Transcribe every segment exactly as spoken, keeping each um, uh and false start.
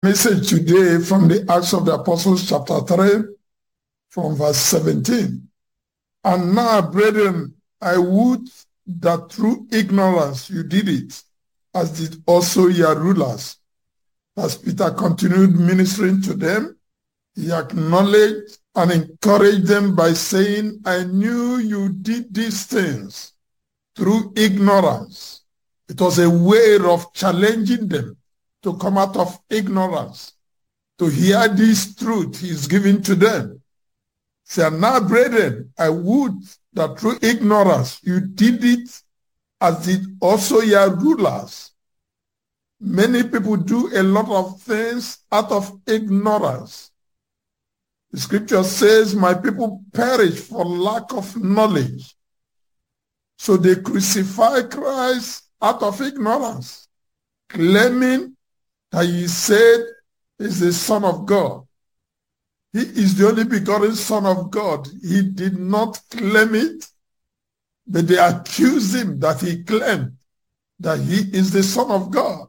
Message today from the Acts of the Apostles chapter three from verse seventeen. And now, brethren, I would that through ignorance you did it, as did also your rulers. As Peter continued ministering to them, he acknowledged and encouraged them by saying, I knew you did these things through ignorance. It was a way of challenging them to come out of ignorance, to hear this truth he is giving to them. Say, now, brethren, I would that through ignorance you did it, as did also your rulers. Many people do a lot of things out of ignorance. The scripture says, my people perish for lack of knowledge. So they crucify Christ out of ignorance, claiming that he said is the Son of God. He is the only begotten Son of God. He did not claim it, but they accused him that he claimed that he is the Son of God.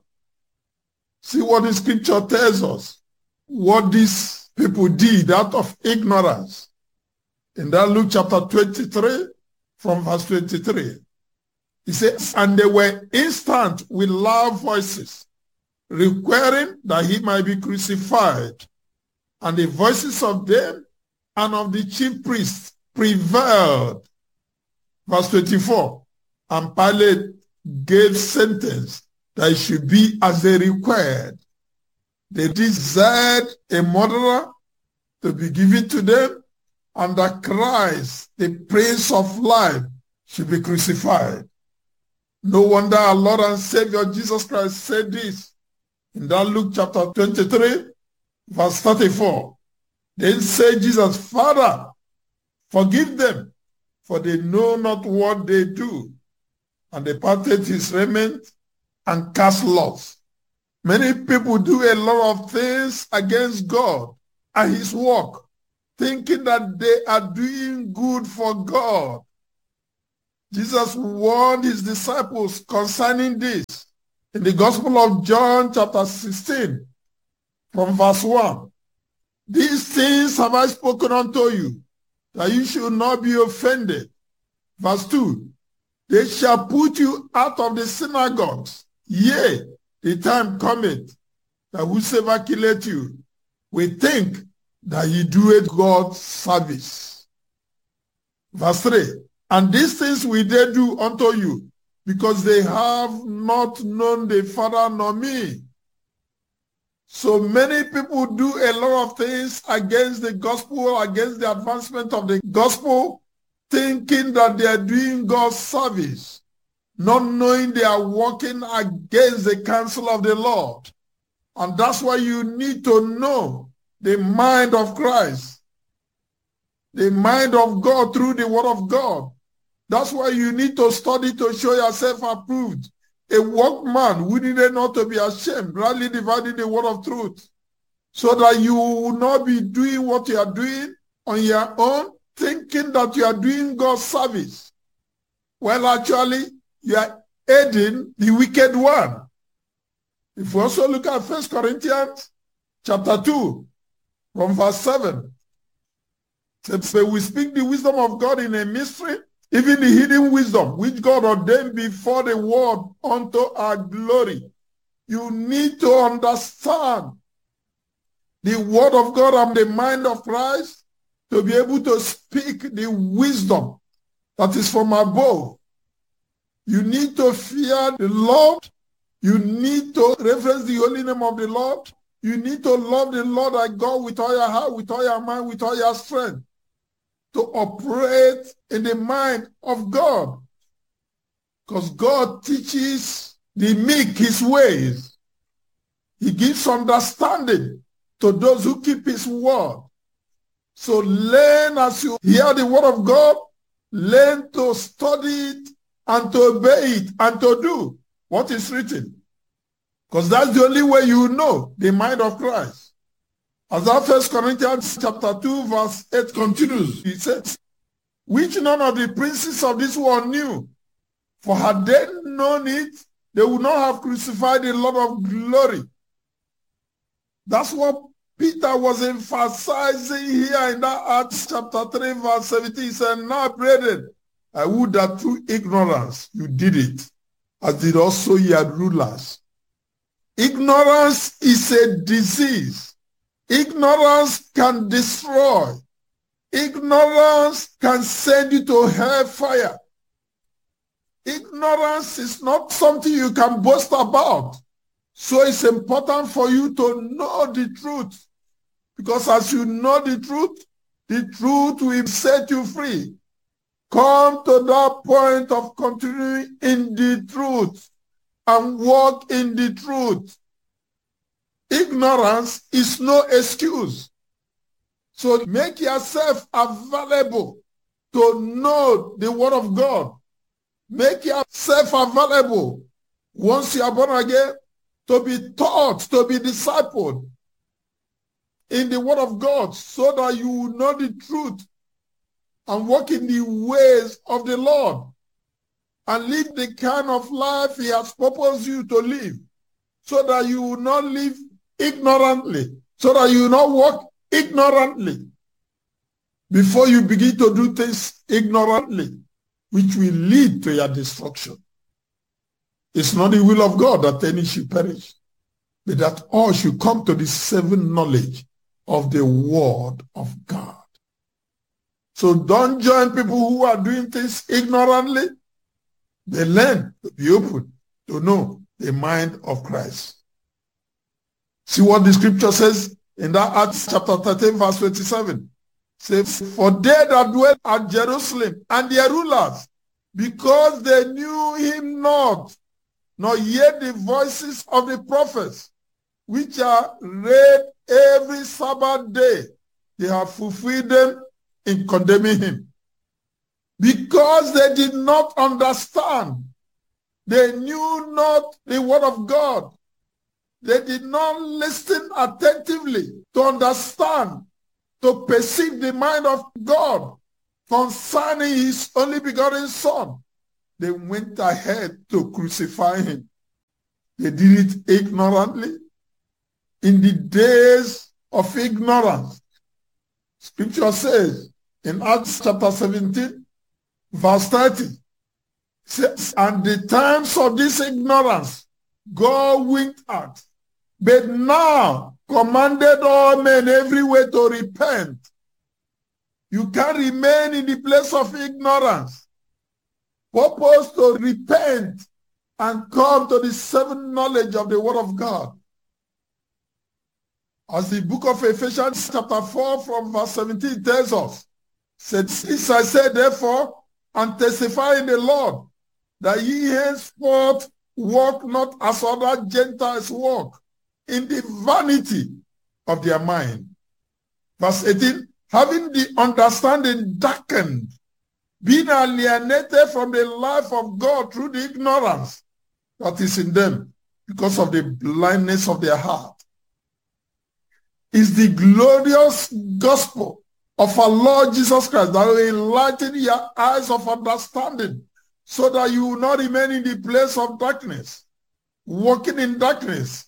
See what the scripture tells us, what these people did out of ignorance. In that Luke chapter twenty-three, from verse twenty-three, he says, and they were instant with loud voices, requiring that he might be crucified. And the voices of them and of the chief priests prevailed. Verse twenty-four, and Pilate gave sentence that it should be as they required. They desired a murderer to be given to them, and that Christ, the Prince of Life, should be crucified. No wonder our Lord and Savior Jesus Christ said this in that Luke chapter twenty-three, verse thirty-four. Then said Jesus, Father, forgive them, for they know not what they do. And they parted his raiment and cast lots. Many people do a lot of things against God and his work, thinking that they are doing good for God. Jesus warned his disciples concerning this in the Gospel of John chapter sixteen, from verse one. These things have I spoken unto you, that you should not be offended. Verse two. They shall put you out of the synagogues. Yea, the time cometh that whosoever killeth you will think that he doeth God service. Verse three. And these things will they do unto you, because they have not known the Father nor me. So many people do a lot of things against the gospel, against the advancement of the gospel, thinking that they are doing God's service, not knowing they are working against the counsel of the Lord. And that's why you need to know the mind of Christ, the mind of God through the word of God. That's why you need to study to show yourself approved, a workman who needed not to be ashamed, rightly dividing the word of truth, so that you will not be doing what you are doing on your own, thinking that you are doing God's service. Well, actually, you are aiding the wicked one. If we also look at First Corinthians chapter two, from verse seven, it says, we speak the wisdom of God in a mystery, even the hidden wisdom, which God ordained before the world unto our glory. You need to understand the word of God and the mind of Christ to be able to speak the wisdom that is from above. You need to fear the Lord. You need to reverence the holy name of the Lord. You need to love the Lord thy God with all your heart, with all your mind, with all your strength, to operate in the mind of God. Because God teaches the meek his ways. He gives understanding to those who keep his word. So learn as you hear the word of God, learn to study it and to obey it and to do what is written. Because that's the only way you know the mind of Christ. As our First Corinthians chapter two, verse eight continues, he says, which none of the princes of this world knew, for had they known it, they would not have crucified the Lord of glory. That's what Peter was emphasizing here in that Acts chapter three, verse seventeen. He said, now, brethren, I would that through ignorance you did it, as did also ye had rulers. Ignorance is a disease. Ignorance can destroy. Ignorance can send you to hellfire. Ignorance is not something you can boast about. So it's important for you to know the truth. Because as you know the truth, the truth will set you free. Come to that point of continuing in the truth and walk in the truth. Ignorance is no excuse. So make yourself available to know the word of God. Make yourself available once you are born again to be taught, to be discipled in the word of God so that you will know the truth and walk in the ways of the Lord and live the kind of life he has purposed you to live so that you will not live ignorantly, so that you will not walk ignorantly before you begin to do things ignorantly, which will lead to your destruction. It's not the will of God that any should perish, but that all should come to the saving knowledge of the word of God. So don't join people who are doing things ignorantly. They learn to be open to know the mind of Christ. See what the scripture says in that Acts chapter thirteen, verse twenty-seven. Says, for they that dwell at Jerusalem and their rulers, because they knew him not, nor yet the voices of the prophets, which are read every Sabbath day, they have fulfilled them in condemning him. Because they did not understand, they knew not the word of God. They did not listen attentively to understand, to perceive the mind of God concerning his only begotten Son. They went ahead to crucify him. They did it ignorantly. In the days of ignorance, scripture says in Acts chapter seventeen, verse thirty, says, and the times of this ignorance God winked at, but now commanded all men everywhere to repent. You can't remain in the place of ignorance. Purpose to repent and come to the saving knowledge of the word of God. As the book of Ephesians chapter four from verse seventeen tells us, said, this I say therefore, and testify in the Lord, that ye henceforth walk not as other Gentiles walk, in the vanity of their mind. Verse eighteen, having the understanding darkened, being alienated from the life of God through the ignorance that is in them because of the blindness of their heart. Is the glorious gospel of our Lord Jesus Christ that will enlighten your eyes of understanding so that you will not remain in the place of darkness, walking in darkness.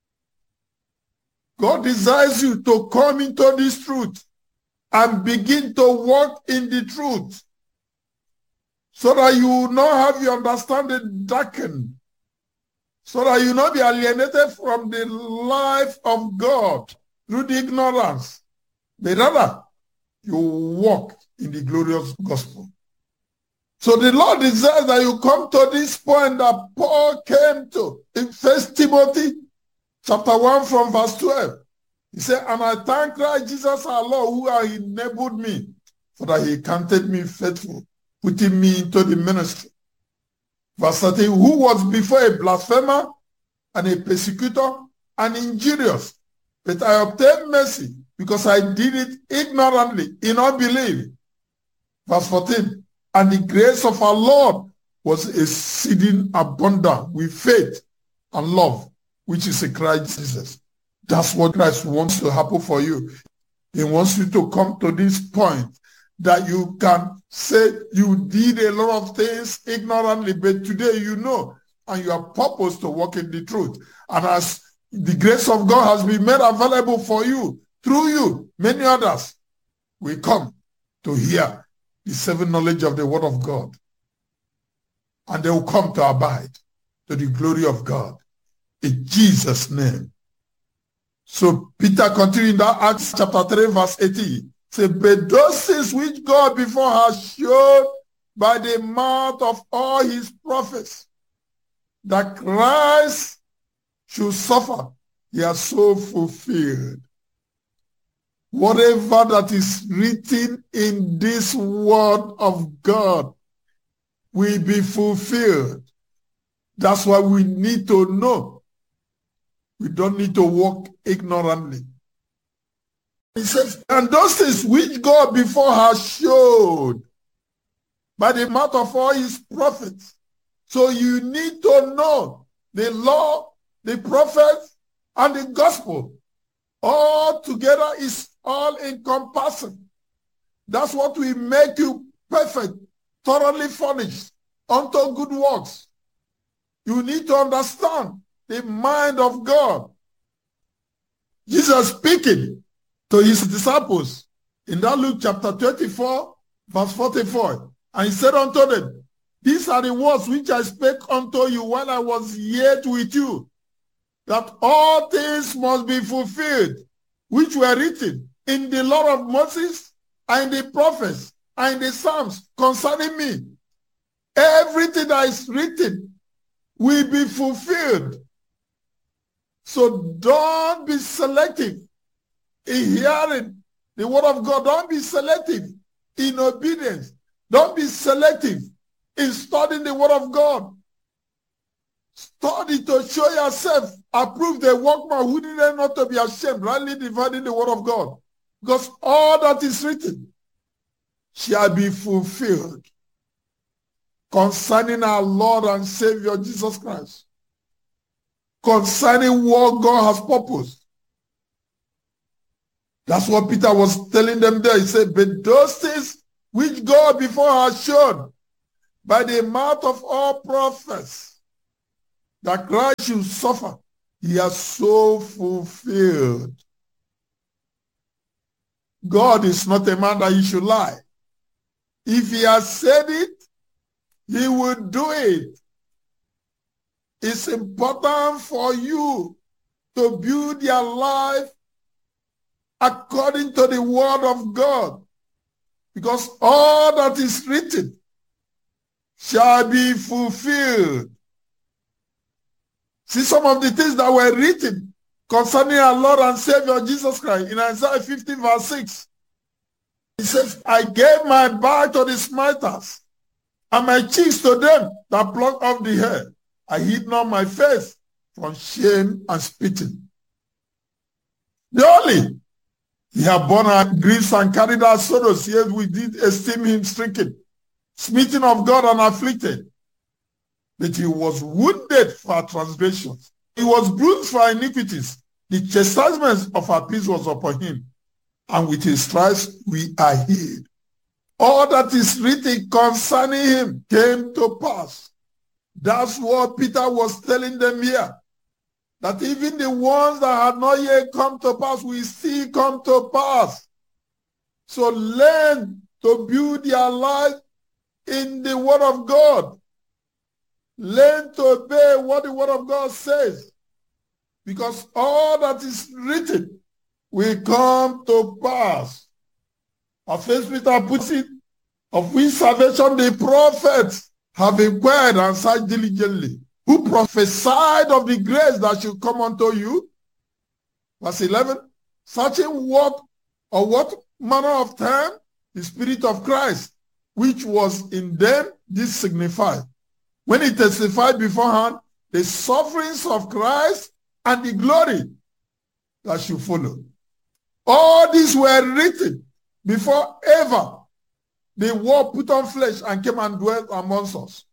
God desires you to come into this truth and begin to walk in the truth so that you will not have your understanding darkened, so that you will not be alienated from the life of God through the ignorance, but rather you walk in the glorious gospel. So the Lord desires that you come to this point that Paul came to in First Timothy chapter one from verse twelve. He said, and I thank Christ Jesus our Lord who has enabled me, for that he counted me faithful, putting me into the ministry. Verse thirteen, who was before a blasphemer and a persecutor and injurious, but I obtained mercy because I did it ignorantly, in unbelief. Verse fourteen, and the grace of our Lord was exceeding abundant with faith and love, which is in Christ Jesus. That's what Christ wants to happen for you. He wants you to come to this point that you can say you did a lot of things ignorantly, but today you know, and you are purposed to walk in the truth. And as the grace of God has been made available for you. Through you, many others will come to hear the saving knowledge of the word of God. And they will come to abide to the glory of God. In Jesus' name. So Peter continued in that Acts chapter three, verse eighteen. Say, but those things which God before has showed by the mouth of all his prophets, that Christ should suffer, he has so fulfilled. Whatever that is written in this word of God will be fulfilled. That's why we need to know. We don't need to walk ignorantly. He says, and those things which God before has showed by the mouth of all his prophets. So you need to know the law, the prophets, and the gospel. All together is all encompassing. That's what will make you perfect, thoroughly furnished unto good works. You need to understand the mind of God. Jesus speaking to his disciples in that Luke chapter twenty-four, verse forty-four. And he said unto them, these are the words which I spake unto you while I was yet with you, that all things must be fulfilled, which were written in the law of Moses, and the prophets, and the Psalms concerning me. Everything that is written will be fulfilled. So don't be selective in hearing the word of God. Don't be selective in obedience. Don't be selective in studying the word of God. Study to show yourself approved, a workman who needed not to be ashamed, rightly dividing the word of God. Because all that is written shall be fulfilled concerning our Lord and Savior Jesus Christ, concerning what God has purposed. That's what Peter was telling them there. He said, but those things which God before has shown by the mouth of all prophets, that Christ should suffer, he has so fulfilled. God is not a man that he should lie. If he has said it, he will do it. It's important for you to build your life according to the word of God, because all that is written shall be fulfilled. See some of the things that were written concerning our Lord and Savior Jesus Christ in Isaiah fifty verse six. He says, I gave my back to the smiters, and my cheeks to them that pluck off the hair. I hid not my face from shame and spitting. The only he had borne our griefs and carried our sorrows, yet we did esteem him stricken, smitten of God and afflicted. But he was wounded for our transgressions. He was bruised for our iniquities. The chastisement of our peace was upon him, and with his stripes we are healed. All that is written concerning him came to pass. That's what Peter was telling them here. That even the ones that had not yet come to pass will still come to pass. So learn to build your life in the word of God. Learn to obey what the word of God says. Because all that is written will come to pass. As First Peter puts it, of which salvation the prophets have inquired and searched diligently, who prophesied of the grace that should come unto you. Verse eleven, searching what or what manner of time the Spirit of Christ, which was in them, this signified, when he testified beforehand the sufferings of Christ and the glory that should follow. All these were written before ever the word put on flesh and came and dwelt amongst us.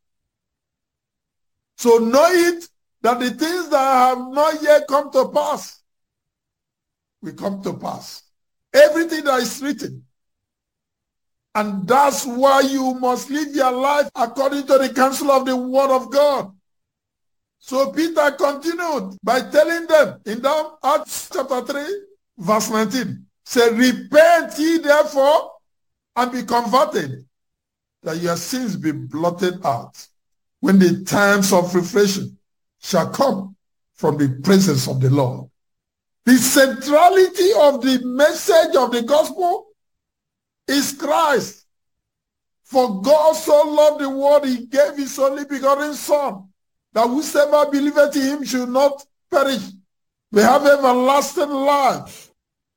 So know it that the things that have not yet come to pass will come to pass. Everything that is written. And that's why you must live your life according to the counsel of the word of God. So Peter continued by telling them in that Acts chapter three, verse nineteen, say, repent ye therefore and be converted, that your sins be blotted out, when the times of refreshing shall come from the presence of the Lord. The centrality of the message of the gospel is Christ. For God so loved the world, he gave his only begotten Son, that whosoever believeth in him should not perish, but have everlasting life.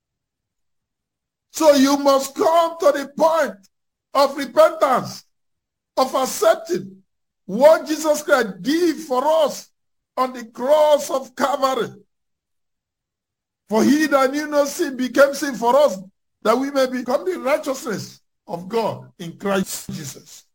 So you must come to the point of repentance, of accepting what Jesus Christ did for us on the cross of Calvary. For he that knew no sin became sin for us, that we may become the righteousness of God in Christ Jesus.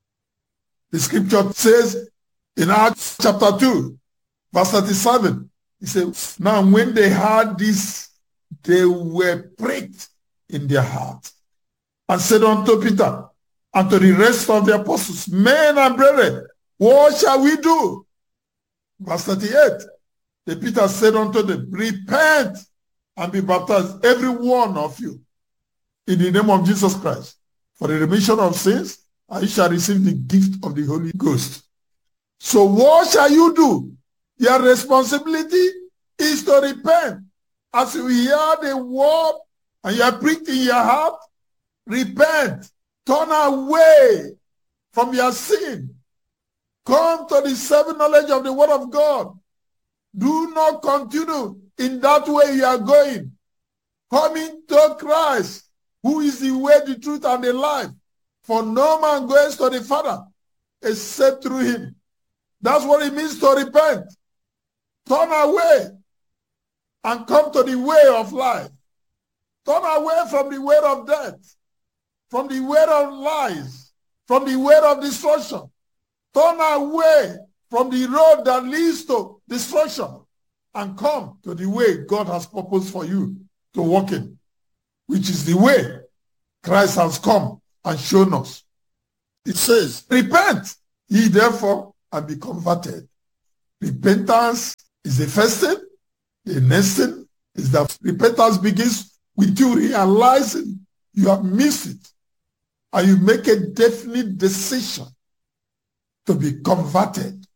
The scripture says in Acts chapter two, verse thirty-seven, he says, now when they heard this, they were pricked in their heart, and said unto Peter and to the rest of the apostles, men and brethren, what shall we do? Verse thirty-eight, the Peter said unto them, repent and be baptized, every one of you, in the name of Jesus Christ, for the remission of sins, and you shall receive the gift of the Holy Ghost. So what shall you do? Your responsibility is to repent. As you hear the word and you are pricked in your heart, repent. Turn away from your sin. Come to the saving knowledge of the word of God. Do not continue in that way you are going. Coming to Christ, who is the way, the truth, and the life. For no man goes to the Father except through him. That's what it means to repent. Turn away and come to the way of life. Turn away from the way of death, from the way of lies, from the way of destruction. Turn away from the road that leads to destruction and come to the way God has purposed for you to walk in, which is the way Christ has come and shown us. It says, repent ye therefore and be converted. Repentance is the first thing. The next thing is that repentance begins with you realizing you have missed it, and you make a definite decision to be converted.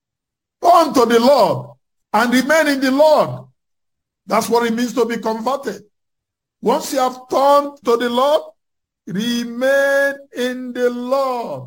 Turn to the Lord and remain in the Lord. That's what it means to be converted. Once you have turned to the Lord, remain in the Lord.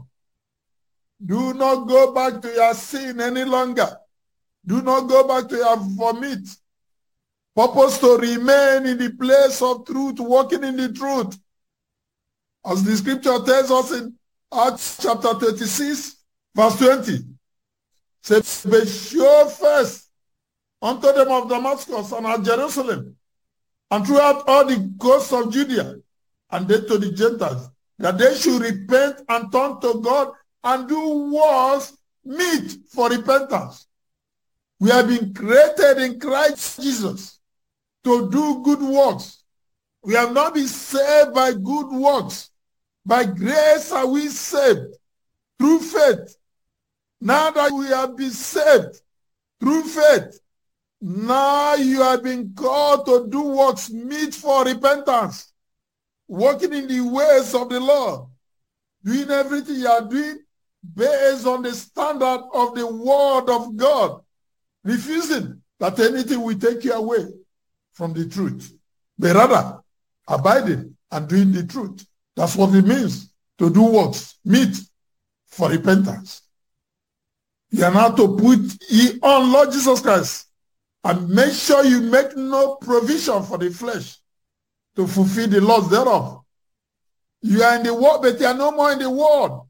Do not go back to your sin any longer. Do not go back to your vomit. Purpose to remain in the place of truth, walking in the truth. As the scripture tells us in Acts chapter thirty-six, verse twenty. Says, be sure first unto them of Damascus and at Jerusalem, and throughout all the coasts of Judea, and then to the Gentiles, that they should repent and turn to God and do works meet for repentance. We have been created in Christ Jesus to do good works. We have not been saved by good works. By grace are we saved through faith. Now that we have been saved through faith, now you have been called to do works meet for repentance, walking in the ways of the Lord, doing everything you are doing based on the standard of the word of God, refusing that anything will take you away from the truth, but rather abiding and doing the truth. That's what it means to do works meet for repentance. You are now to put ye on Lord Jesus Christ and make sure you make no provision for the flesh to fulfill the laws thereof. You are in the world, but you are no more in the world.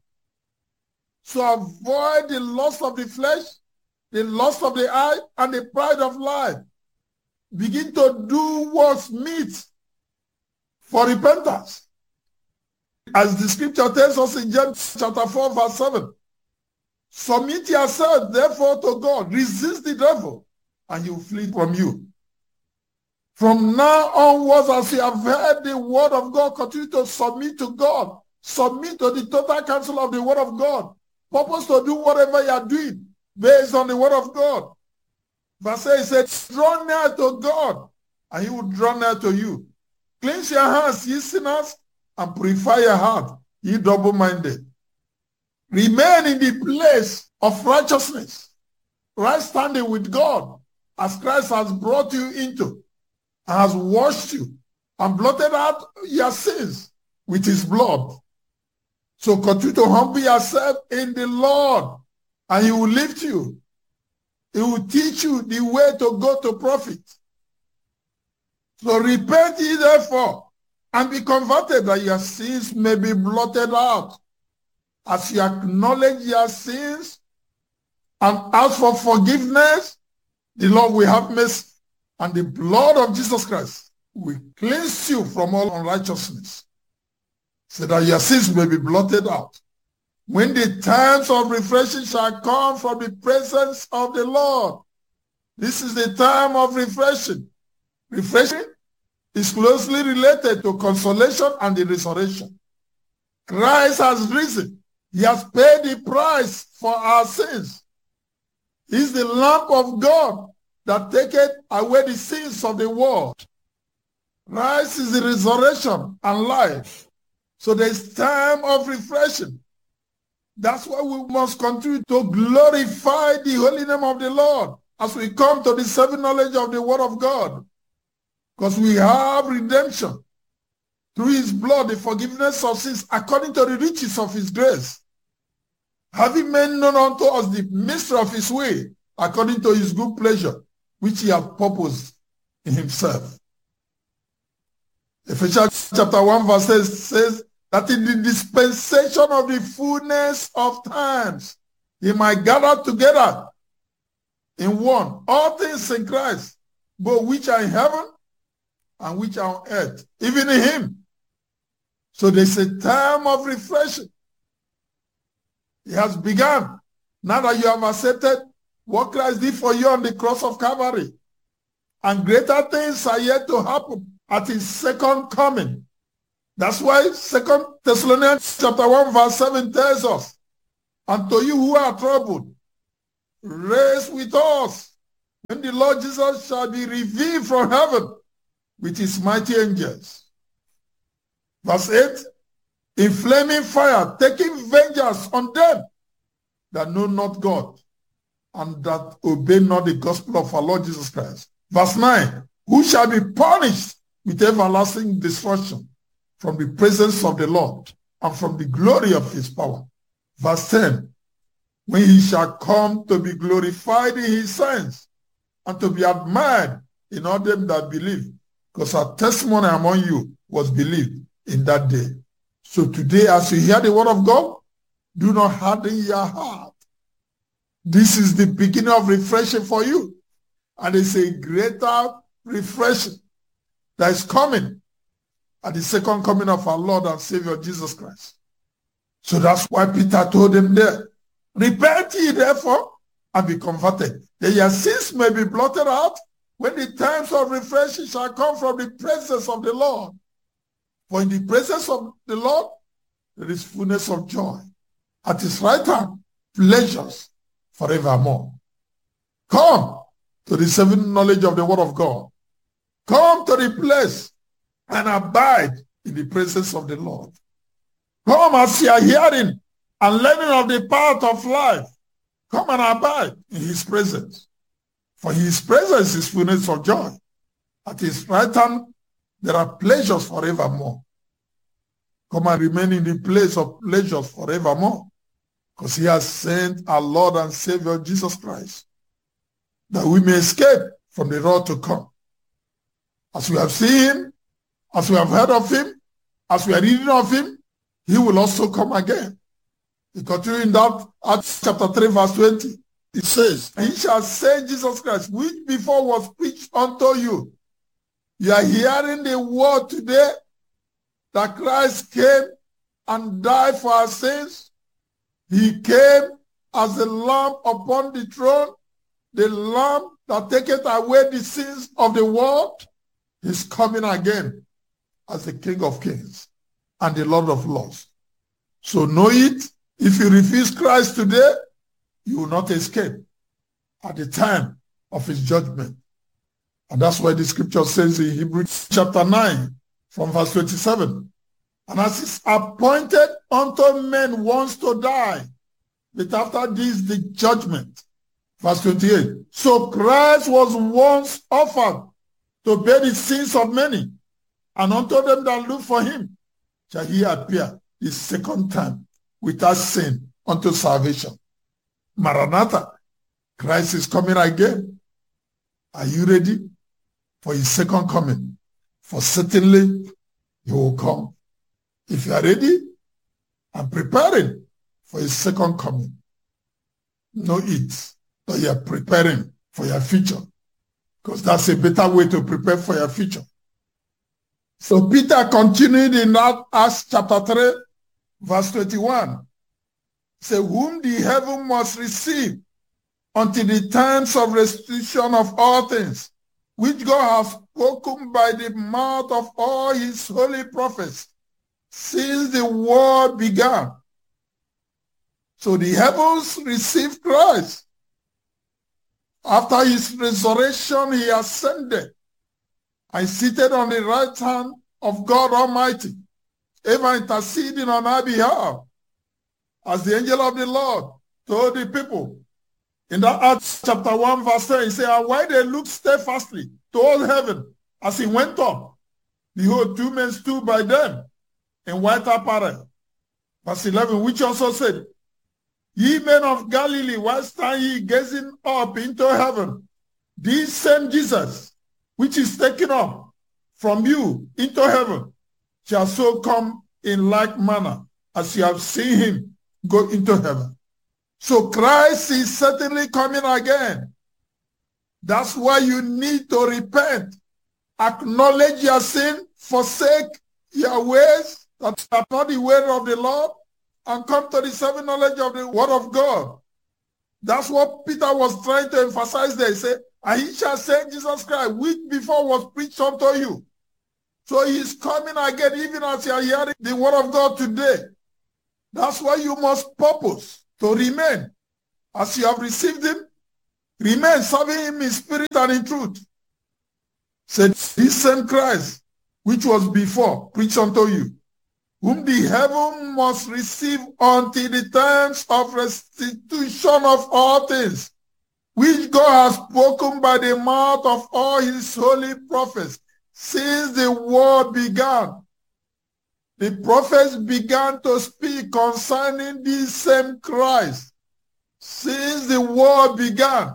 So avoid the lust of the flesh, the lust of the eye, and the pride of life. Begin to do what's meet for repentance. As the scripture tells us in James chapter four, verse seven, submit yourself therefore to God, resist the devil, and he will flee from you. From now onwards, as you have heard the word of God, continue to submit to God. Submit to the total counsel of the word of God. Purpose to do whatever you are doing based on the word of God. Verse eight says, draw near to God, and he will draw near to you. Cleanse your hands, ye sinners, and purify your heart, ye double-minded. Remain in the place of righteousness, right standing with God, as Christ has brought you into, and has washed you, and blotted out your sins with his blood. So continue to humble yourself in the Lord, and he will lift you. He will teach you the way to go to profit. So repent ye therefore, and be converted, that your sins may be blotted out. As you acknowledge your sins and ask for forgiveness, the Lord will have mercy, and the blood of Jesus Christ will cleanse you from all unrighteousness, so that your sins may be blotted out. When the times of refreshing shall come from the presence of the Lord. This is the time of refreshing. Refreshing is closely related to consolation and the resurrection. Christ has risen. He has paid the price for our sins. He is the Lamb of God that taketh away the sins of the world. Christ is the resurrection and life. So there is time of refreshing. That's why we must continue to glorify the holy name of the Lord as we come to the saving knowledge of the word of God. Because we have redemption through his blood, the forgiveness of sins, according to the riches of his grace. Having made known unto us the mystery of his way, according to his good pleasure, which he hath purposed in himself. Ephesians chapter one verse six says that in the dispensation of the fullness of times, he might gather together in one all things in Christ, both which are in heaven and which are on earth, even in him. So there's a time of refreshing. It has begun. Now that you have accepted what Christ did for you on the cross of Calvary, and greater things are yet to happen at his second coming. That's why Second Thessalonians chapter one verse seven tells us, and to you who are troubled, rest with us when the Lord Jesus shall be revealed from heaven with his mighty angels. Verse eight, in flaming fire, taking vengeance on them that know not God and that obey not the gospel of our Lord Jesus Christ. Verse nine, who shall be punished with everlasting destruction from the presence of the Lord and from the glory of his power. Verse ten, when he shall come to be glorified in his saints and to be admired in all them that believe, because our testimony among you was believed in that day. So today, as you hear the word of God, do not harden your heart. This is the beginning of refreshing for you. And it's a greater refreshing that is coming at the second coming of our Lord and Savior Jesus Christ. So that's why Peter told them there, repent ye therefore and be converted, that your sins may be blotted out when the times of refreshing shall come from the presence of the Lord. For in the presence of the Lord, there is fullness of joy. At his right hand, pleasures forevermore. Come to the saving knowledge of the word of God. Come to the place and abide in the presence of the Lord. Come as you are hearing and learning of the path of life. Come and abide in his presence. For his presence is fullness of joy. At his right hand, there are pleasures forevermore. Come and remain in the place of pleasures forevermore. Because he has sent our Lord and Savior Jesus Christ, that we may escape from the wrath to come. As we have seen him, as we have heard of him, as we are reading of him, he will also come again. He continues in that Acts chapter three verse twenty. It says, he shall send Jesus Christ, which before was preached unto you. You are hearing the word today that Christ came and died for our sins. He came as the Lamb upon the throne, the Lamb that taketh away the sins of the world. He's coming again as the King of Kings and the Lord of Lords. So know it. If you refuse Christ today, you will not escape. at the time of his judgment. And that's why the scripture says in Hebrews chapter nine, from verse twenty-seven, and as it's appointed unto men once to die, but after this the judgment. Verse twenty-eight, so Christ was once offered to bear the sins of many, and unto them that look for him shall he appear the second time without sin unto salvation. Maranatha, Christ is coming again. Are you ready for his second coming? For certainly he will come. If you are ready and preparing for his second coming, know it, that you are preparing for your future, because that's a better way to prepare for your future. So Peter continued in Acts chapter three, verse twenty-one. Say, whom the heaven must receive until the times of restitution of all things, which God has spoken by the mouth of all his holy prophets since the world began. So the heavens received Christ. After his resurrection, he ascended and seated on the right hand of God Almighty, ever interceding on our behalf. As the angel of the Lord told the people in that Acts chapter one, verse ten, he said, and while they looked steadfastly toward heaven as he went up, behold, two men stood by them in white apparel. Verse eleven, which also said, ye men of Galilee, why stand ye gazing up into heaven? This same Jesus, which is taken up from you into heaven, shall so come in like manner as you have seen him go into heaven. So Christ is certainly coming again. That's why you need to repent, acknowledge your sin, forsake your ways that are not the way of the Lord, and come to the saving knowledge of the word of God. That's what Peter was trying to emphasize there. He said, and he shall send Jesus Christ, which before was preached unto you. So he is coming again, even as you are hearing the word of God today. That's why you must purpose to remain. As you have received him, remain serving him in spirit and in truth. Said this same Christ, which was before preached unto you, whom the heaven must receive until the times of restitution of all things, which God has spoken by the mouth of all his holy prophets since the world began. The prophets began to speak concerning this same Christ since the world began.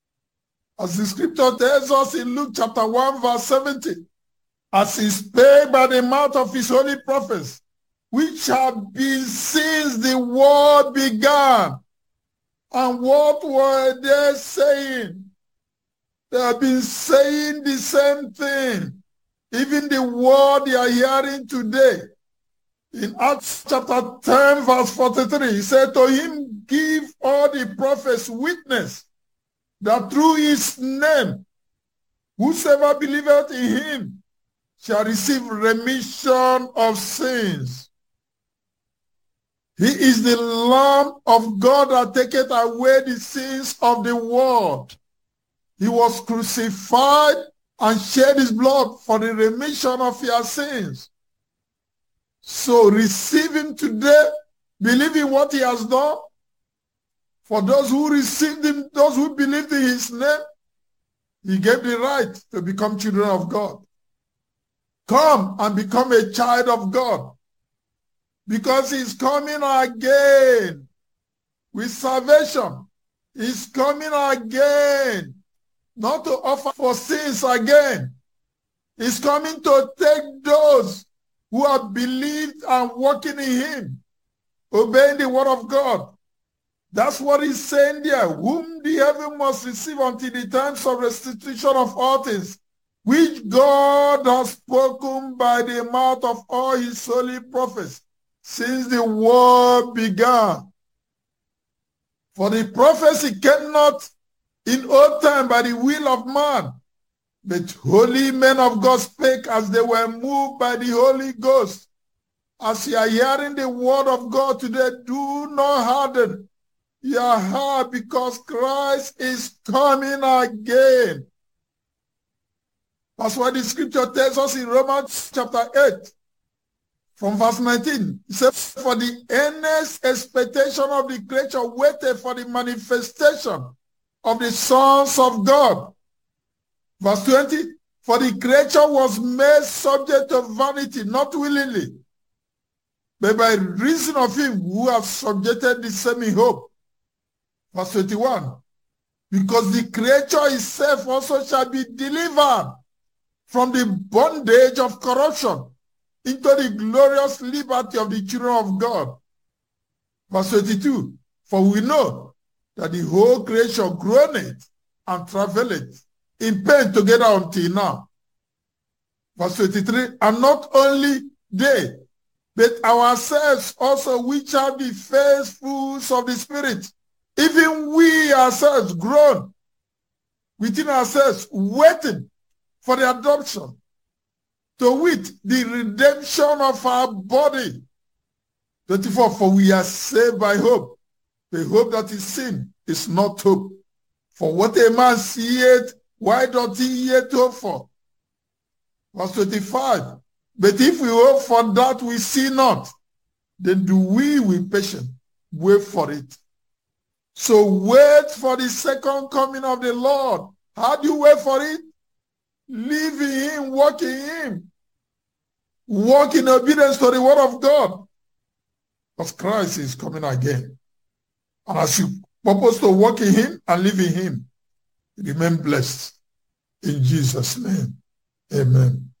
As the scripture tells us in Luke chapter one, verse seventy, as he spake by the mouth of his holy prophets, which have been since the world began. And what were they saying? They have been saying the same thing. Even the word they are hearing today. In Acts chapter ten, verse forty-three, he said, to him give all the prophets witness that through his name, whosoever believeth in him shall receive remission of sins. He is the Lamb of God that taketh away the sins of the world. He was crucified and shed his blood for the remission of your sins. So receive him today, believe in what he has done. For those who received him, those who believed in his name, he gave the right to become children of God. Come and become a child of God, because he's coming again with salvation. He's coming again, not to offer for sins again. He's coming to take those who have believed and walking in him, obeying the word of God. That's what he's saying there. Whom the heaven must receive until the times of restitution of all things, which God has spoken by the mouth of all his holy prophets since the world began. For the prophecy came not in old time by the will of man, but holy men of God spake as they were moved by the Holy Ghost. As you are hearing the word of God today, do not harden You are happy because Christ is coming again. That's why the scripture tells us in Romans chapter eight, from verse nineteen. It says, for the earnest expectation of the creature waited for the manifestation of the sons of God. Verse twenty, for the creature was made subject to vanity, not willingly, but by reason of him who has subjected the same in hope. Verse twenty-one, because the creature itself also shall be delivered from the bondage of corruption into the glorious liberty of the children of God. Verse twenty-two, for we know that the whole creation groaneth and travaileth in pain together until now. Verse twenty-three, and not only they, but ourselves also, which are the faithful of the Spirit, even we ourselves groan within ourselves, waiting for the adoption, to wit, the redemption of our body. twenty-four, for we are saved by hope. The hope that is seen is not hope. For what a man seeth, why doth he yet hope for? Verse twenty-five, but if we hope for that we see not, then do we with patience wait for it. So wait for the second coming of the Lord. How do you wait for it? Live in him, walk in him. Walk in obedience to the word of God. Because Christ is coming again. And as you purpose to walk in him and live in him, remain blessed. In Jesus' name, amen.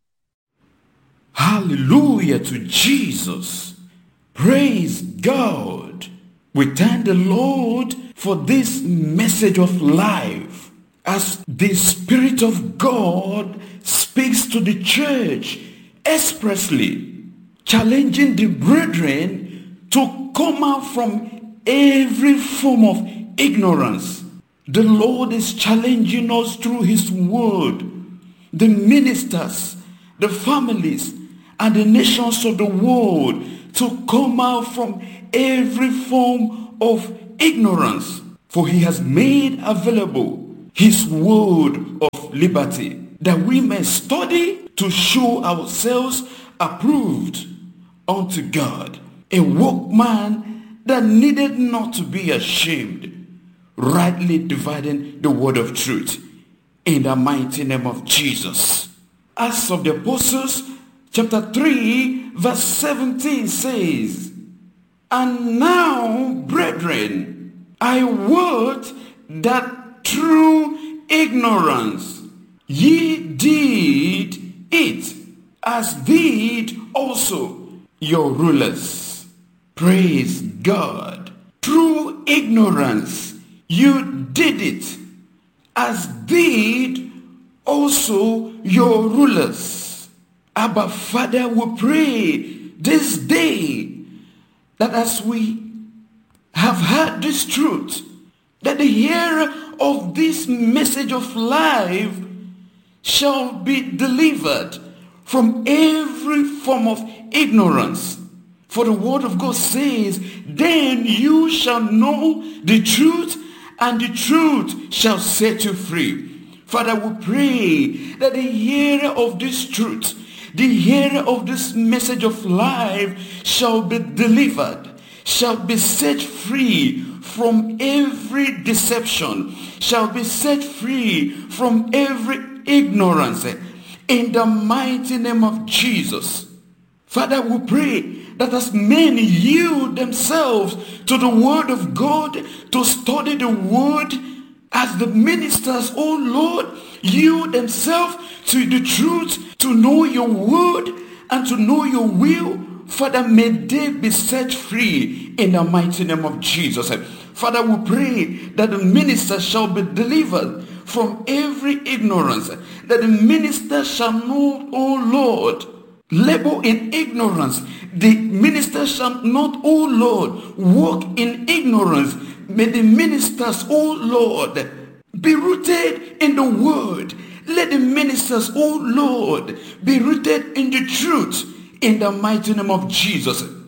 Hallelujah to Jesus. Praise God. We thank the Lord for this message of life. As the Spirit of God speaks to the church expressly, challenging the brethren to come out from every form of ignorance. The Lord is challenging us through his word, the ministers, the families, and the nations of the world to come out from every form of ignorance. For he has made available his word of liberty, that we may study to show ourselves approved unto God, a workman that needed not to be ashamed, rightly dividing the word of truth, in the mighty name of Jesus. Acts of the Apostles chapter three verse seventeen says, and now, brethren, I would that through ignorance ye did it, as did also your rulers. Praise God. Through ignorance you did it, as did also your rulers. Abba Father, we pray this day that as we have heard this truth, that the hearer of this message of life shall be delivered from every form of ignorance. For the word of God says, then you shall know the truth, and the truth shall set you free. Father, we pray that the hearer of this truth, the hearer of this message of life shall be delivered, shall be set free from every deception, shall be set free from every ignorance, in the mighty name of Jesus. Father, we pray that as men yield themselves to the word of God, to study the word, as the ministers, oh Lord, yield themselves to the truth, to know your word and to know your will, Father, may they be set free in the mighty name of Jesus. Father, we pray that the minister shall be delivered from every ignorance, that the minister shall know, O Lord, labor in ignorance. The minister shall not, O Lord, walk in ignorance. May the ministers, O Lord, be rooted in the word. Let the ministers, O Lord, be rooted in the truth, in the mighty name of Jesus.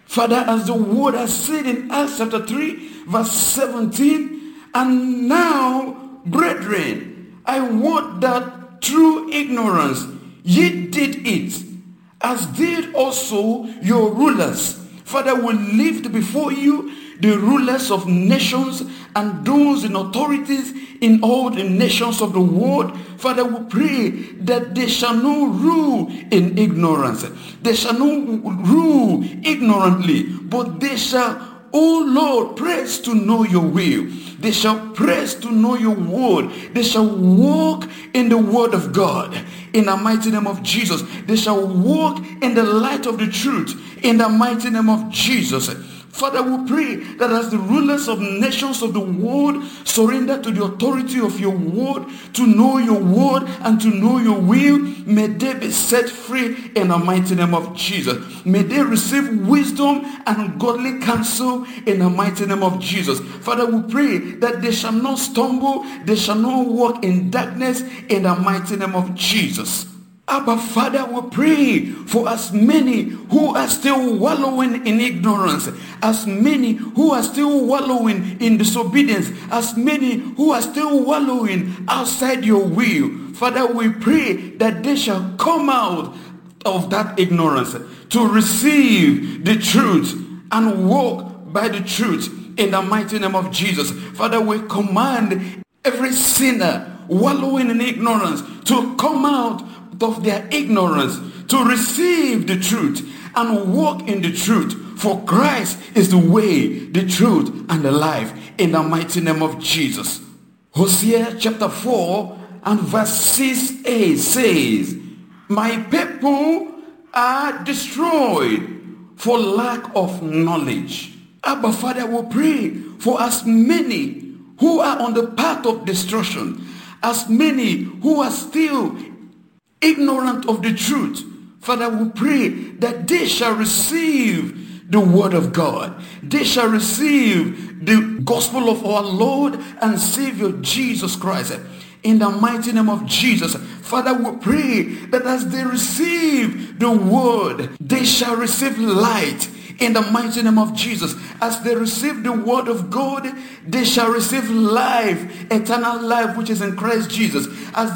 Father, as the word has said in Acts chapter three, verse seventeen, and now, brethren, I wot that through ignorance ye did it, as did also your rulers. Father, we lift before you the rulers of nations and those in authorities in all the nations of the world. Father, we pray that they shall not rule in ignorance. They shall not rule ignorantly, but they shall, O Lord, press to know your will. They shall press to know your word. They shall walk in the word of God. In the mighty name of Jesus. They shall walk in the light of the truth. In the mighty name of Jesus. Father, we pray that as the rulers of nations of the world surrender to the authority of your word, to know your word and to know your will, may they be set free in the mighty name of Jesus. May they receive wisdom and godly counsel in the mighty name of Jesus. Father, we pray that they shall not stumble, they shall not walk in darkness in the mighty name of Jesus. Abba, Father, we pray for as many who are still wallowing in ignorance, as many who are still wallowing in disobedience, as many who are still wallowing outside your will. Father, we pray that they shall come out of that ignorance to receive the truth and walk by the truth in the mighty name of Jesus. Father, we command every sinner wallowing in ignorance to come out of their ignorance, to receive the truth and walk in the truth, for Christ is the way, the truth and the life, in the mighty name of Jesus. Hosea chapter four and verse six a says, my people are destroyed for lack of knowledge. Abba, Father, we pray for as many who are on the path of destruction, as many who are still ignorant of the truth. Father, we pray that they shall receive the word of God. They shall receive the gospel of our Lord and Savior Jesus Christ. In the mighty name of Jesus, Father, we pray that as they receive the word, they shall receive light. In the mighty name of Jesus, as they receive the word of God, they shall receive life, eternal life, which is in Christ Jesus. As